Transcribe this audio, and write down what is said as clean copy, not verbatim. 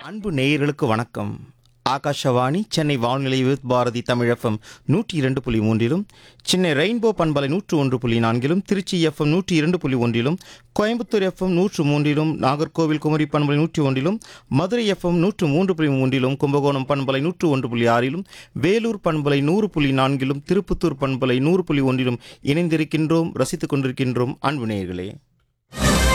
அன்பு நேயர்களுக்கு வணக்கம். ஆகாஷவாணி சென்னை வானொலி with Bharathi Tamil FM 102.3லும், Chennai rainbow பண்பலை 101.4லும், திருச்சி எஃப்எம் 102.1லும், கோயம்புத்தூர் எஃப்எம் 103லும், நாகர்கோவில் குமரி பண்பலை 101லும், மதுரை எஃப்எம் 103.3லும், கும்பகோணம் பண்பலை 101.6லும், வேலூர் பண்பலை 100.4லும், திருப்பத்தூர் பண்பலை 100.1லும் இணைந்திருக்கின்றோம், ரசித்துக் கொண்டிருக்கின்றோம் அன்பு நேயர்களே.